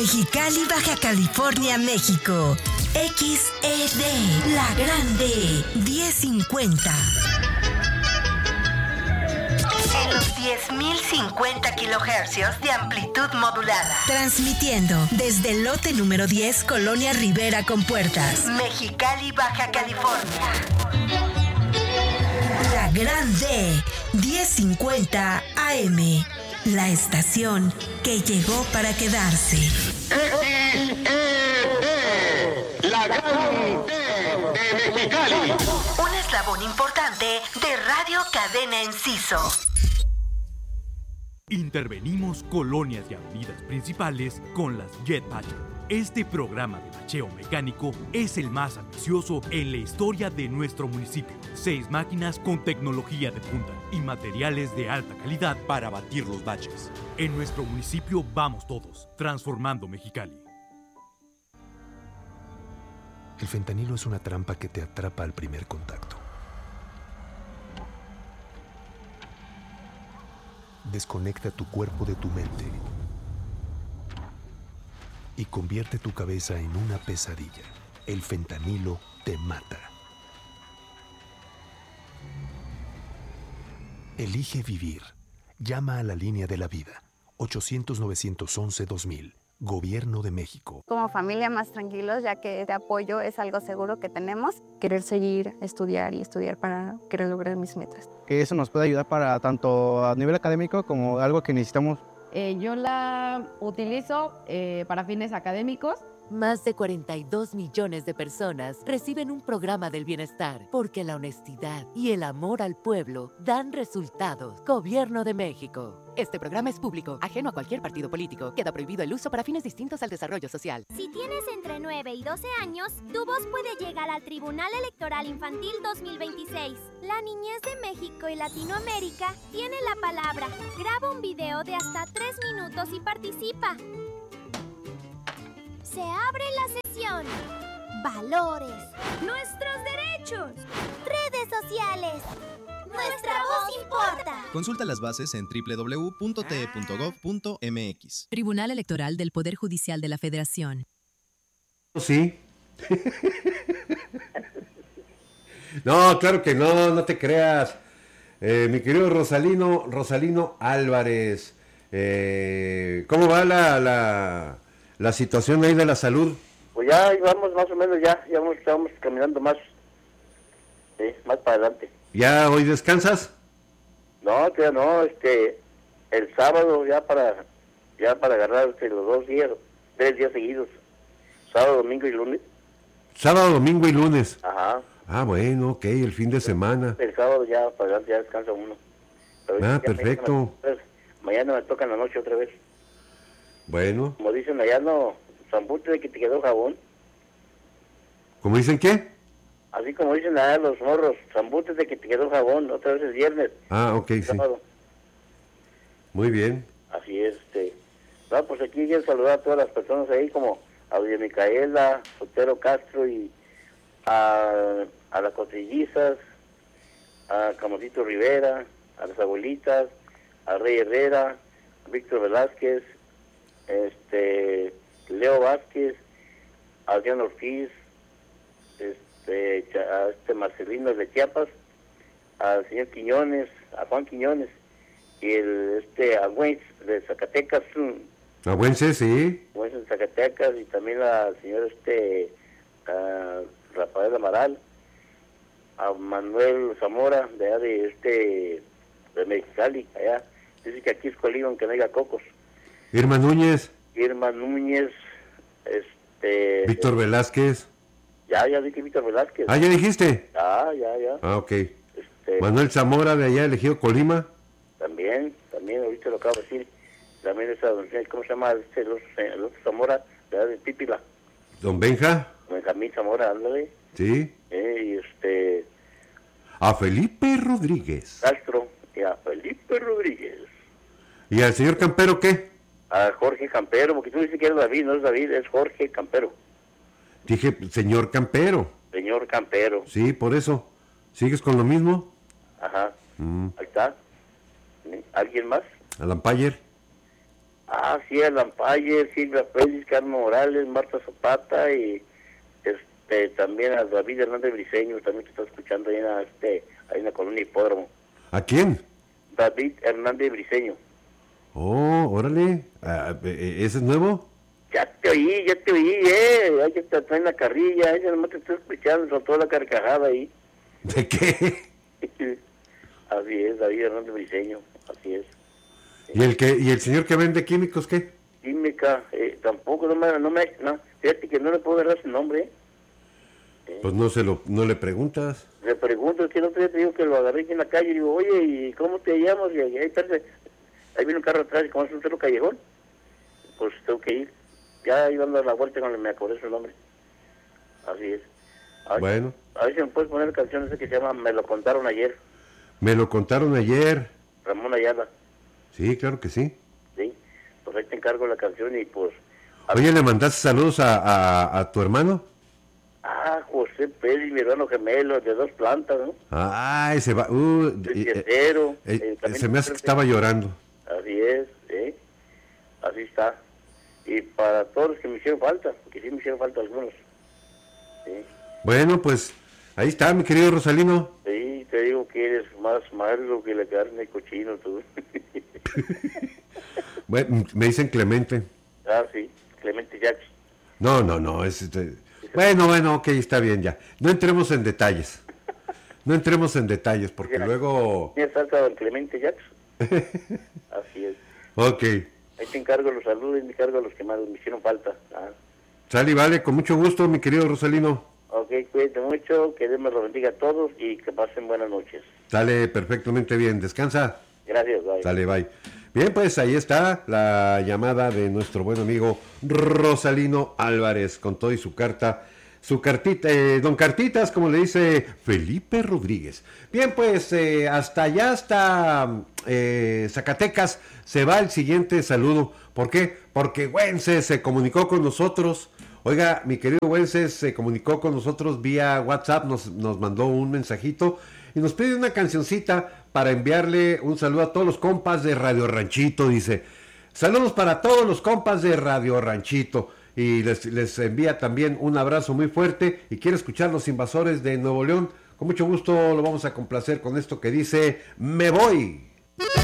Mexicali, Baja California, México. XED, La Grande, 1050. En los 10.050 kilohercios de amplitud modulada. Transmitiendo desde el lote número 10, Colonia Rivera con Puertas. Mexicali, Baja California. La Grande, 1050 AM. La estación que llegó para quedarse. La Grande de Mexicali. Un eslabón importante de Radio Cadena Enciso. Intervenimos colonias y avenidas principales con las Jet Patrol. Este programa de bacheo mecánico es el más ambicioso en la historia de nuestro municipio. 6 máquinas con tecnología de punta y materiales de alta calidad para batir los baches. En nuestro municipio vamos todos, transformando Mexicali. El fentanilo es una trampa que te atrapa al primer contacto. Desconecta tu cuerpo de tu mente y convierte tu cabeza en una pesadilla. El fentanilo te mata. Elige vivir. Llama a la línea de la vida. 800-911-2000. Gobierno de México. Como familia más tranquilos, ya que este apoyo es algo seguro que tenemos. Querer seguir, estudiar y estudiar para querer lograr mis metas. Que eso nos puede ayudar para tanto a nivel académico como algo que necesitamos. Yo la utilizo para fines académicos. Más de 42 millones de personas reciben un programa del bienestar porque la honestidad y el amor al pueblo dan resultados. Gobierno de México. Este programa es público, ajeno a cualquier partido político. Queda prohibido el uso para fines distintos al desarrollo social. Si tienes entre 9 y 12 años, tu voz puede llegar al Tribunal Electoral Infantil 2026. La niñez de México y Latinoamérica tiene la palabra. Graba un video de hasta 3 minutos y participa. Se abre la sesión. Valores. Nuestros derechos. Redes sociales. Nuestra voz importa. Consulta las bases en www.te.gov.mx. Tribunal Electoral del Poder Judicial de la Federación. Sí. No, claro que no, no te creas. Mi querido Rosalino Álvarez. ¿Cómo va la situación ahí de la salud? Pues ya vamos más o menos, ya estamos caminando más para adelante. ¿Ya hoy descansas? No, todavía no, el sábado ya para agarrar los 2 días, 3 días seguidos, sábado, domingo y lunes. Sábado, domingo y lunes. Ajá. Ah, bueno, ok, el fin de semana. El sábado ya para adelante ya descansa uno. Perfecto. Mañana me toca en la noche otra vez. Bueno. Como dicen allá, no, zambute de que te quedó jabón. ¿Cómo dicen qué? Así como dicen allá los morros, zambute de que te quedó jabón, otra vez es viernes. Ah, ok, sí. Sábado. Muy bien. Así es, No, pues aquí quiero saludar a todas las personas ahí, como a Doña Micaela, Sotero Castro y a las Cotrillizas, a Camosito Rivera, a las abuelitas, a Rey Herrera, a Víctor Velázquez, Leo Vázquez, a Adrián Ortiz, a Marcelino de Chiapas, al señor Quiñones, a Juan Quiñones, y a Güenz de Zacatecas. Agüense, sí. Güenz de Zacatecas, y también al señor Rafael Amaral, a Manuel Zamora, de allá de Mexicali, allá. Dice que aquí es colín, aunque no haya cocos. Irma Núñez, Víctor Velázquez. Ya dije Víctor Velázquez. Ah, ¿ya dijiste? Ya. Ah, ok. Manuel Zamora, de allá, elegido Colima. También, ahorita lo acabo de decir. También ¿cómo se llama? El otro Zamora, de allá de Pípila. Don Benjamín Zamora, ándale. Sí. Y a Felipe Rodríguez. Castro, y a Felipe Rodríguez. ¿Y al señor Campero qué? A Jorge Campero, porque tú dices que eres David, no es David, es Jorge Campero. Dije, señor Campero. Señor Campero. Sí, por eso. ¿Sigues con lo mismo? Ajá. Ahí está. ¿Alguien más? Alan Payer. Sí, Alan Payer, Silvia Félix, Carmen Morales, Marta Zapata y también a David Hernández Briceño, también que está escuchando ahí en la colonia Hipódromo. ¿A quién? David Hernández Briceño. Oh, órale. ¿Ese es nuevo? Ya te oí, ya te está en la carrilla, ella nomás te está escuchando, soltó la carcajada ahí. ¿De qué? Así es, David Hernández Briceño, así es. ¿Y el señor que vende químicos qué? Química, tampoco, no, fíjate que no le puedo dar su nombre. Pues no le preguntas. Le pregunto, es que el otro día te digo que lo agarré aquí en la calle y digo, oye, ¿y cómo te llamas? Y ahí viene un carro atrás y como es un cerro callejón, pues tengo que ir. Ya iba a dar la vuelta cuando me acordé su nombre. Así es. Bueno. A ver si me puedes poner canción esa que se llama Me lo contaron ayer. Me lo contaron ayer. Ramón Ayala. Sí, claro que sí. Sí, pues ahí te encargo la canción y pues... Oye, ¿le mandaste saludos a tu hermano? José Pérez, mi hermano gemelo, de 2 plantas, ¿no? Ese va... se me hace que estaba llorando. Así es, así está. Y para todos los que me hicieron falta, porque sí me hicieron falta algunos. Sí. Bueno, pues ahí está, mi querido Rosalino. Sí, te digo que eres más malo que la carne cochino, tú. Bueno, me dicen Clemente. Sí, Clemente Jackson. No, Bueno, ok, está bien ya. No entremos en detalles. Porque luego... ¿Tienes falta don Clemente Jackson? Así es. Ok. Ahí te encargo los saludos y te encargo a los que más me hicieron falta. Sale y vale, con mucho gusto, mi querido Rosalino. Ok, cuídate mucho, que Dios me los bendiga a todos y que pasen buenas noches. Sale perfectamente bien, descansa. Gracias, bye. Sale, bye. Bien, pues ahí está la llamada de nuestro buen amigo Rosalino Álvarez con todo y su cartita, don Cartitas, como le dice Felipe Rodríguez. Bien, pues hasta allá, hasta Zacatecas, se va el siguiente saludo. ¿Por qué? Porque Wences se comunicó con nosotros. Oiga, mi querido Wences se comunicó con nosotros vía WhatsApp, nos mandó un mensajito y nos pide una cancioncita para enviarle un saludo a todos los compas de Radio Ranchito. Dice, saludos para todos los compas de Radio Ranchito. Y les envía también un abrazo muy fuerte y quiere escuchar Los Invasores de Nuevo León. Con mucho gusto lo vamos a complacer con esto que dice, Me Voy.